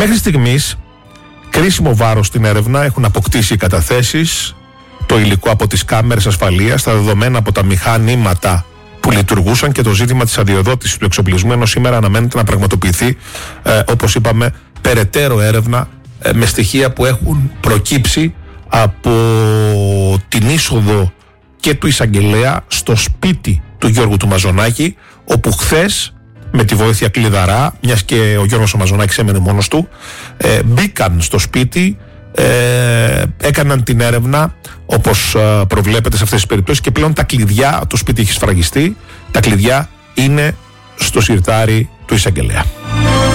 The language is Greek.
Μέχρι στιγμής, κρίσιμο βάρος στην έρευνα έχουν αποκτήσει οι καταθέσεις, το υλικό από τις κάμερες ασφαλείας, τα δεδομένα από τα μηχανήματα που λειτουργούσαν και το ζήτημα της αδειοδότησης του εξοπλισμού, ενώ σήμερα αναμένεται να πραγματοποιηθεί, όπως είπαμε, περαιτέρω έρευνα με στοιχεία που έχουν προκύψει από την είσοδο και του εισαγγελέα στο σπίτι του Γιώργου του Μαζονάκη, όπου χθες, με τη βοήθεια κλειδαρά, μιας και ο Γιώργος ο Μαζονάκης έμενε μόνος του, μπήκαν στο σπίτι, έκαναν την έρευνα όπως προβλέπεται σε αυτές τις περιπτώσεις, και πλέον τα κλειδιά, το σπίτι έχει σφραγιστεί, τα κλειδιά είναι στο σιρτάρι του εισαγγελέα.